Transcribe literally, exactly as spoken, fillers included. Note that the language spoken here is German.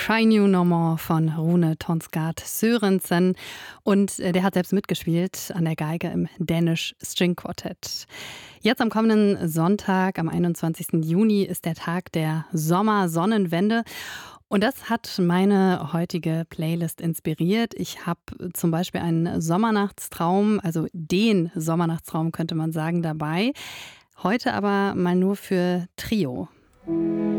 Shine You No More von Rune Tonsgaard Sørensen. Und äh, der hat selbst mitgespielt an der Geige im Danish String Quartet. Jetzt am kommenden Sonntag, am einundzwanzigsten Juni, ist der Tag der Sommersonnenwende. Und das hat meine heutige Playlist inspiriert. Ich habe zum Beispiel einen Sommernachtstraum, also den Sommernachtstraum könnte man sagen, dabei. Heute aber mal nur für Trio.